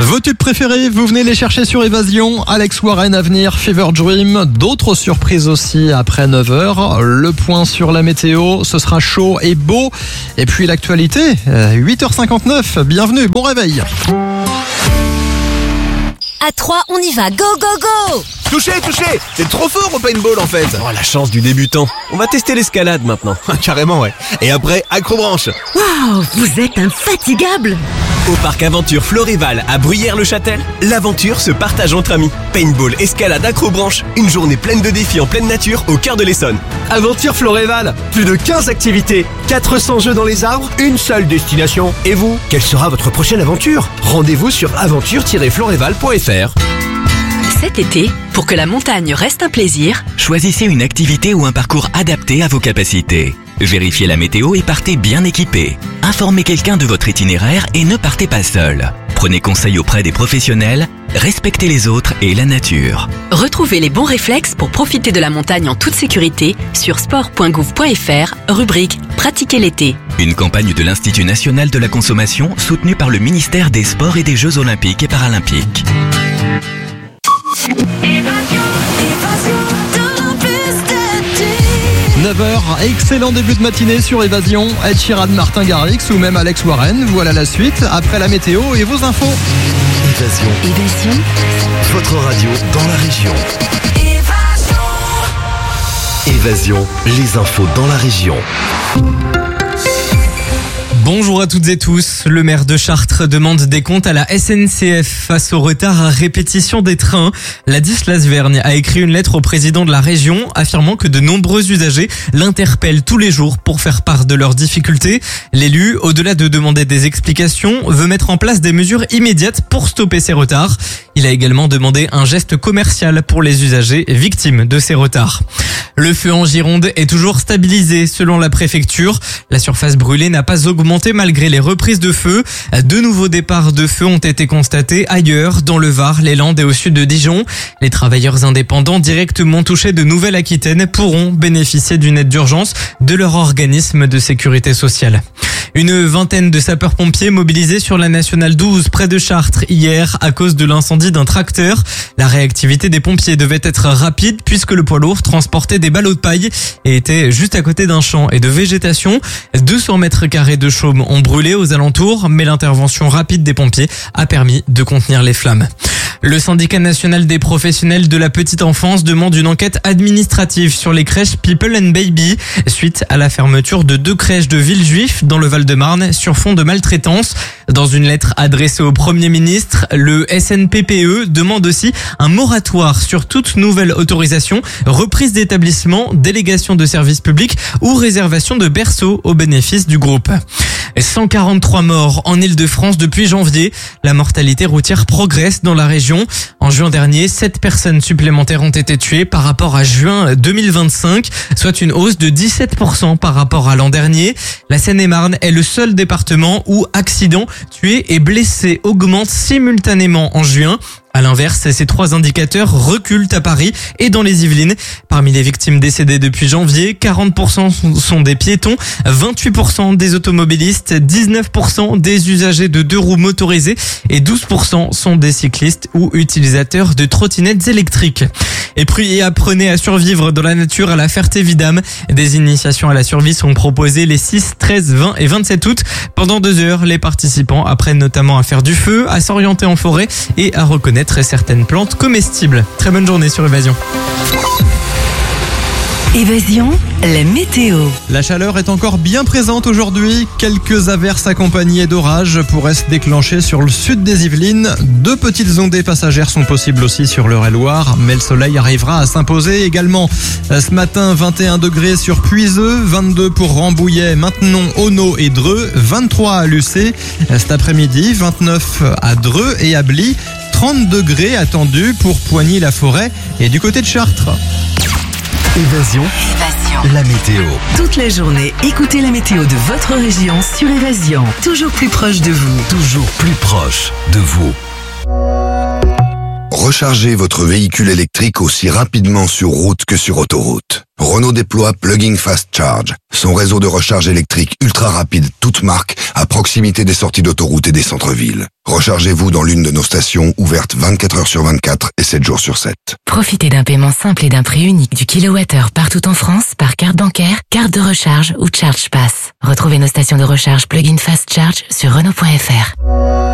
Vos tubes préférés, vous venez les chercher sur Évasion. Alex Warren à venir, Fever Dream. D'autres surprises aussi après 9h. Le point sur la météo, ce sera chaud et beau. Et puis l'actualité, 8h59. Bienvenue, bon réveil. À 3, on y va, go go go! Touché! C'est trop fort au paintball en fait. Oh, la chance du débutant. On va tester l'escalade maintenant. Carrément, ouais. Et après, accrobranche. Waouh, vous êtes infatigable! Au parc Aventure Floréval à Bruyères-le-Châtel, l'aventure se partage entre amis. Paintball, escalade, acrobranche, une journée pleine de défis en pleine nature au cœur de l'Essonne. Aventure Floréval, plus de 15 activités, 400 jeux dans les arbres, une seule destination. Et vous, quelle sera votre prochaine aventure? Rendez-vous sur aventure-floréval.fr. Cet été, pour que la montagne reste un plaisir, choisissez une activité ou un parcours adapté à vos capacités. Vérifiez la météo et partez bien équipé. Informez quelqu'un de votre itinéraire et ne partez pas seul. Prenez conseil auprès des professionnels, respectez les autres et la nature. retrouvez les bons réflexes pour profiter de la montagne en toute sécurité sur sport.gouv.fr, rubrique Pratiquer l'été. Une campagne de l'Institut national de la consommation soutenue par le ministère des Sports et des Jeux olympiques et paralympiques. 9h, excellent début de matinée sur Évasion. Ed Sheeran, Martin Garrix ou même Alex Warren. Voilà la suite après la météo et vos infos. Évasion. Votre radio dans la région. Évasion, les infos dans la région. Bonjour à toutes et tous. Le maire de Chartres demande des comptes à la SNCF face au retard à répétition des trains. Ladislas Vergne a écrit une lettre au président de la région affirmant que de nombreux usagers l'interpellent tous les jours pour faire part de leurs difficultés. L'élu, au-delà de demander des explications, veut mettre en place des mesures immédiates pour stopper ces retards. Il a également demandé un geste commercial pour les usagers victimes de ces retards. Le feu en Gironde est toujours stabilisé selon la préfecture. La surface brûlée n'a pas augmenté malgré les reprises de feu. De nouveaux départs de feu ont été constatés ailleurs, dans le Var, les Landes et au sud de Dijon. Les travailleurs indépendants directement touchés de Nouvelle-Aquitaine pourront bénéficier d'une aide d'urgence de leur organisme de sécurité sociale. Une vingtaine de sapeurs-pompiers mobilisés sur la nationale 12 près de Chartres hier à cause de l'incendie d'un tracteur. La réactivité des pompiers devait être rapide puisque le poids lourd transportait des ballots de paille et était juste à côté d'un champ et de végétation. 200 mètres carrés de chaume ont brûlé aux alentours, mais l'intervention rapide des pompiers a permis de contenir les flammes. Le syndicat national des professionnels de la petite enfance demande une enquête administrative sur les crèches People and Baby suite à la fermeture de 2 crèches de Villejuif dans le Val-de-Marne sur fond de maltraitance. Dans une lettre adressée au Premier ministre, le SNPPE demande aussi un moratoire sur toute nouvelle autorisation, reprise d'établissement, délégation de services publics ou réservation de berceaux au bénéfice du groupe. 143 morts en Île-de-France depuis janvier. La mortalité routière progresse dans la région. En juin dernier, 7 personnes supplémentaires ont été tuées par rapport à juin 2025, soit une hausse de 17% par rapport à l'an dernier. La Seine-et-Marne est le seul département où accidents, tués et blessés augmentent simultanément en juin. À l'inverse, ces 3 indicateurs reculent à Paris et dans les Yvelines. Parmi les victimes décédées depuis janvier, 40% sont des piétons, 28% des automobilistes, 19% des usagers de 2 roues motorisées et 12% sont des cyclistes ou utilisateurs de trottinettes électriques. Et puis apprenez à survivre dans la nature à la Ferté-Vidame. Des initiations à la survie sont proposées les 6, 13, 20 et 27 août. Pendant 2 heures, les participants apprennent notamment à faire du feu, à s'orienter en forêt et à reconnaître certaines plantes comestibles. Très bonne journée sur Évasion. Évasion, la météo. La chaleur est encore bien présente aujourd'hui. Quelques averses accompagnées d'orages pourraient se déclencher sur le sud des Yvelines. 2 petites ondées passagères sont possibles aussi sur l'Eure-et-Loire, mais le soleil arrivera à s'imposer également. Ce matin, 21 degrés sur Puiseux, 22 pour Rambouillet, Maintenon, Auneau et Dreux, 23 à Lucé. Cet après-midi, 29 à Dreux et à Bly, 30 degrés attendus pour Poigny-la-Forêt et du côté de Chartres. Évasion, la météo. Toute la journée, écoutez la météo de votre région sur Évasion. Toujours plus proche de vous. Toujours plus proche de vous. Rechargez votre véhicule électrique aussi rapidement sur route que sur autoroute. Renault déploie Plug-in Fast Charge, son réseau de recharge électrique ultra rapide toute marque à proximité des sorties d'autoroute et des centres-villes. Rechargez-vous dans l'une de nos stations ouvertes 24 heures sur 24 et 7 jours sur 7. Profitez d'un paiement simple et d'un prix unique du kilowattheure partout en France par carte bancaire, carte de recharge ou Charge Pass. Retrouvez nos stations de recharge Plug-in Fast Charge sur Renault.fr.